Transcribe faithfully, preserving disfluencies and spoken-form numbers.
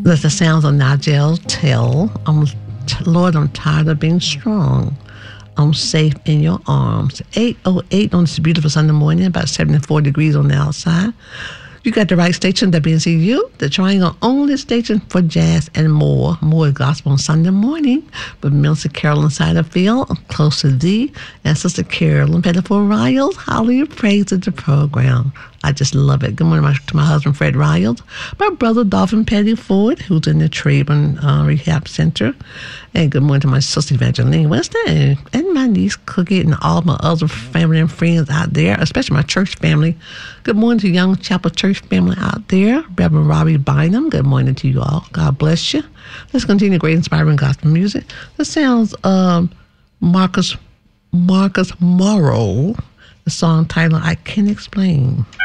That's the sounds of Nigel Tell. I'm, Lord, I'm tired of being strong. I'm safe in your arms. eight oh eight on this beautiful Sunday morning, about seventy-four degrees on the outside. You got the right station, W N C U, the Triangle only station for jazz and more. More gospel on Sunday morning with Minister Carolyn Siderfield, Close to Thee, and Sister Carolyn Pettiford Riles. Hallelujah, praise to the program. I just love it. Good morning my, to my husband, Fred Riles, my brother, Dolphin Pettiford, who's in the Traben uh, Rehab Center, and good morning to my sister, Evangeline Winston, and, and my niece, Cookie, and all my other family and friends out there, especially my church family. Good morning to Young Chapel Church family out there. Reverend Robbie Bynum, good morning to you all. God bless you. Let's continue great inspiring gospel music. The sounds of Marcus, Marcus Morrow, the song titled I Can't Explain.